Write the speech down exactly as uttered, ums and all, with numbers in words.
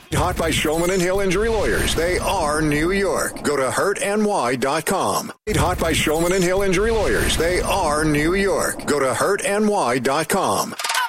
Hot by Shulman and Hill Injury Lawyers. They are New York. Go to hurt N Y dot com. Hot by Shulman and Hill Injury Lawyers. They are New York. Go to hurt N Y dot com.